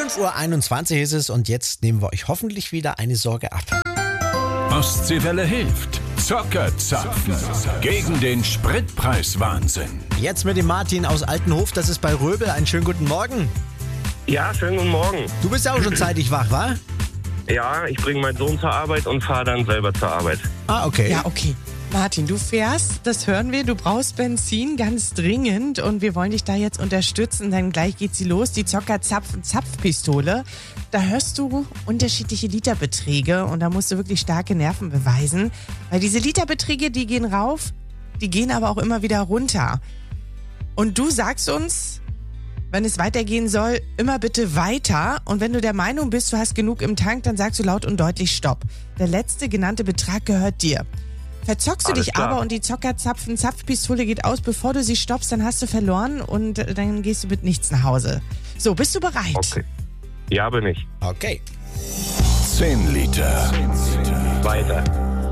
5:21 Uhr ist es und jetzt nehmen wir euch hoffentlich wieder eine Sorge ab. Ostseewelle hilft. Zockerzapfen. Gegen den Spritpreiswahnsinn. Jetzt mit dem Martin aus Altenhof, das ist bei Röbel. Einen schönen guten Morgen. Ja, schönen guten Morgen. Du bist ja auch schon zeitig wach, wa? Ja, ich bringe meinen Sohn zur Arbeit und fahre dann selber zur Arbeit. Ah, okay. Ja, okay. Martin, du fährst, das hören wir, du brauchst Benzin ganz dringend und wir wollen dich da jetzt unterstützen, denn gleich geht sie los, die Zocker-Zapf-Zapfpistole. Da hörst du unterschiedliche Literbeträge und da musst du wirklich starke Nerven beweisen, weil diese Literbeträge, die gehen rauf, die gehen aber auch immer wieder runter. Und du sagst uns, wenn es weitergehen soll, immer bitte weiter. Und wenn du der Meinung bist, du hast genug im Tank, dann sagst du laut und deutlich Stopp. Der letzte genannte Betrag gehört dir. Verzockst du Alles dich klar. aber und die Zockerzapfen-Zapfpistole geht aus, bevor du sie stoppst, dann hast du verloren und dann gehst du mit nichts nach Hause. So, bist du bereit? Okay. Ja, bin ich. Okay. 10 Liter. Weiter.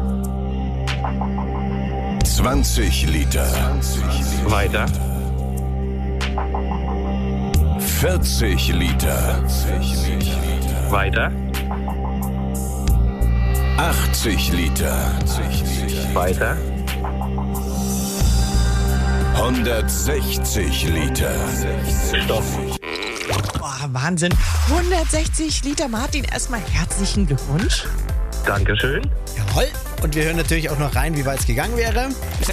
20 Liter. Weiter. 40 Liter. Weiter. 80 Liter. Weiter. 160 Liter. Stopp. Boah, Wahnsinn. 160 Liter. Martin, erstmal herzlichen Glückwunsch. Dankeschön. Jawohl. Und wir hören natürlich auch noch rein, wie weit es gegangen wäre.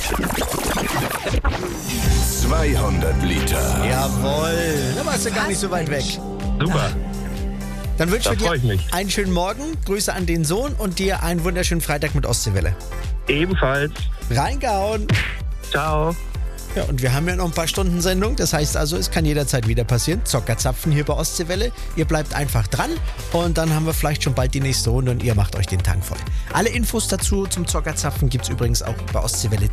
200 Liter. Jawohl. Da warst du gar nicht so weit weg. Super. Dann wünschen Da wir freu ich dir mich. einen schönen Morgen, Grüße an den Sohn und dir einen wunderschönen Freitag mit Ostseewelle. Ebenfalls. Reingehauen. Ciao. Ja, und wir haben ja noch ein paar Stunden Sendung. Das heißt also, es kann jederzeit wieder passieren. Zockerzapfen hier bei Ostseewelle. Ihr bleibt einfach dran und dann haben wir vielleicht schon bald die nächste Runde und ihr macht euch den Tank voll. Alle Infos dazu zum Zockerzapfen gibt's übrigens auch bei Ostseewelle